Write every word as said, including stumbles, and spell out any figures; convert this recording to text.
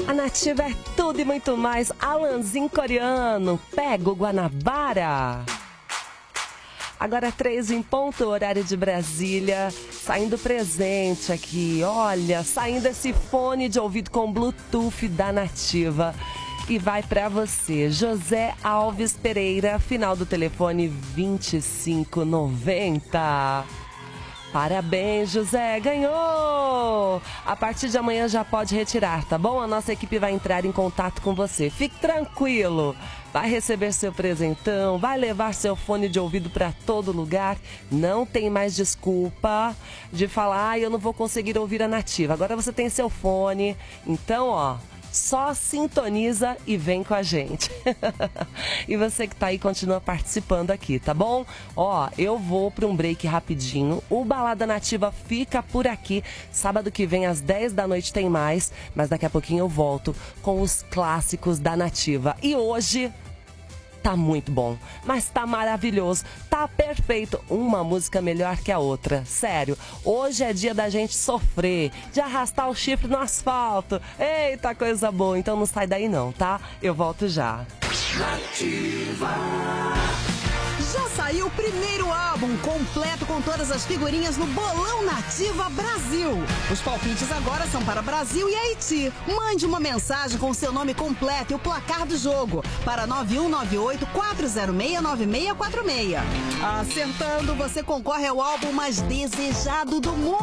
A Nativa é tudo e muito mais. Alanzinho coreano, pega o Guanabara. Agora três em ponto, horário de Brasília. Saindo presente aqui, olha, saindo esse fone de ouvido com Bluetooth da Nativa. E vai pra você, José Alves Pereira, final do telefone vinte e cinco noventa. Parabéns, José, ganhou! A partir de amanhã já pode retirar, tá bom? A nossa equipe vai entrar em contato com você. Fique tranquilo, vai receber seu presentão, vai levar seu fone de ouvido para todo lugar. Não tem mais desculpa de falar, ah, eu não vou conseguir ouvir a Nativa. Agora você tem seu fone, então, ó, só sintoniza e vem com a gente. E você que tá aí, continua participando aqui, tá bom? Ó, eu vou para um break rapidinho. O Balada Nativa fica por aqui. Sábado que vem, às dez da noite, tem mais. Mas daqui a pouquinho eu volto com os clássicos da Nativa. E hoje tá muito bom, mas tá maravilhoso, tá perfeito, uma música melhor que a outra, sério. Hoje é dia da gente sofrer, de arrastar o chifre no asfalto. Eita, coisa boa, então não sai daí não, tá? Eu volto já. Nativa. Já saiu o primeiro álbum completo com todas as figurinhas no Bolão Nativa Brasil. Os palpites agora são para Brasil e Haiti. Mande uma mensagem com seu nome completo e o placar do jogo para nove um nove oito, quatro zero seis, nove seis quatro seis. Acertando, você concorre ao álbum mais desejado do mundo.